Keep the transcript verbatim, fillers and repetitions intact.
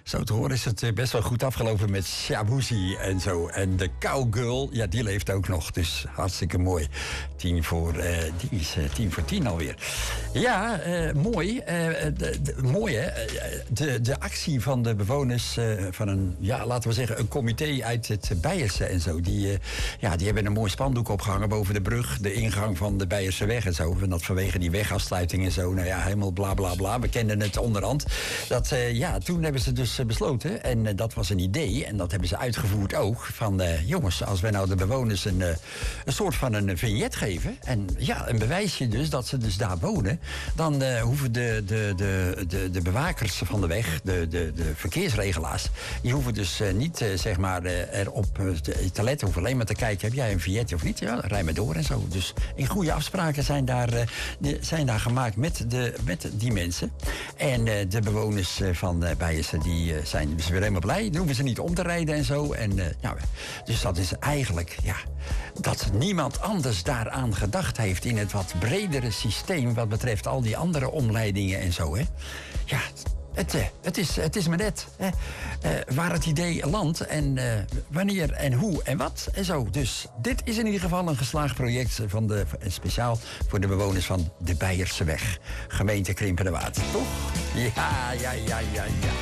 Zo te horen is het best wel goed afgelopen met Shabuzi en zo. En de Cowgirl, ja, die leeft ook nog. Dus hartstikke mooi. Tien voor, uh, die is uh, tien voor tien alweer. Ja, uh, mooi. Uh, de, de, mooi, hè? De, de actie van de bewoners uh, van een, ja, laten we zeggen, een comité uit het Beierse en zo. Die, uh, ja, die hebben een mooi spandoek opgehangen boven de brug. De ingang van de Beierseweg en zo. En dat vanwege die wegafsluiting en zo. Nou ja, helemaal bla bla bla. We kenden het onderhand. Dat, uh, ja, toen hebben ze dus uh, besloten. En uh, dat was een idee. En dat hebben ze uitgevoerd ook. Van uh, jongens, als wij nou de bewoners een, uh, een soort van een vignet geven. En ja, een bewijsje dus dat ze dus daar wonen. Dan uh, hoeven de, de, de, de, de bewakers van de weg, de, de, de verkeersregelaars. Die hoeven dus uh, niet uh, zeg maar uh, erop uh, te, te letten. Hoeven alleen maar te kijken, heb jij een vignetje of niet? Ja, dan rij maar door en zo. Dus in goede afspraken zijn daar, uh, de, zijn daar gemaakt met, de, met die mensen. En uh, de bewoners uh, van uh, Beierse, die uh, zijn dus weer helemaal blij. Dan hoeven ze niet om te rijden en zo. En, uh, nou, dus dat is eigenlijk, ja, dat niemand anders daaraan gedacht heeft in het wat bredere systeem wat betreft al die andere omleidingen en zo, hè. Ja, het, uh, het, is, het is maar net hè, uh, waar het idee landt en uh, wanneer en hoe en wat en zo. Dus dit is in ieder geval een geslaagd project van de, speciaal voor de bewoners van de Beierseweg. Gemeente Krimpenerwaard, toch? Ja, ja, ja, ja, ja.